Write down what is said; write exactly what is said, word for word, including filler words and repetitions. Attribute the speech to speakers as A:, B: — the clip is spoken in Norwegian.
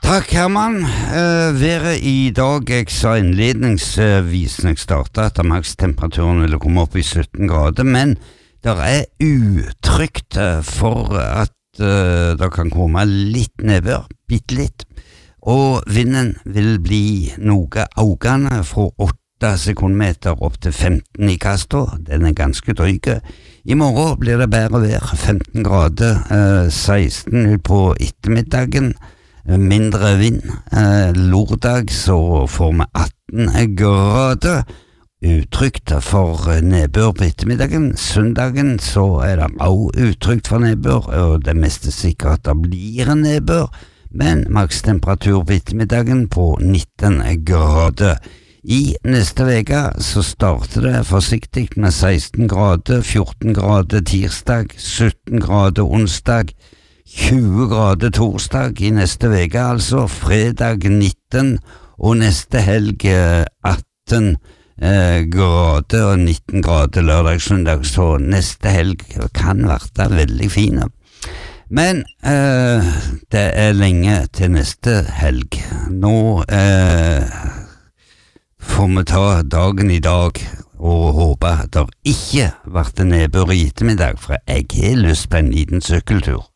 A: Takk, Herman. Uh, været i dag, jeg sa innledningsvis når jeg startet at makstemperaturen ville komme opp i sytten grader, men det er utrygt for at uh, det kan komme litt nedbør, bitte litt, og vinden vil bli noe augende fra åtte sekundmeter opp til femten i kasta. Den er ganske dryg. I morgen blir det bedre vær, femten grader, uh, seksten på ettermiddagen, mindre vind. Eh, lørdag så får vi atten grader, utrygt for nedbør på ettermiddagen. Søndagen så er det også utrygt for nedbør, og det meste sikkert at det blir en nedbør, men makstemperatur på ettermiddagen på nitten grader. I neste veka så starter det forsiktig med seksten grader, fjorten grader tirsdag, sytten grader onsdag, tjue grader torsdag i neste veke, altså fredag nitten, og neste helg atten eh, grader og nitten grader lørdag, søndag, så neste helg kan være veldig fine. Men eh, det er lenge til neste helg. Nå eh, får vi ta dagen i dag og håpe at det ikke blir nedbør i ettermiddag, for jeg har lyst på en liten sykkeltur.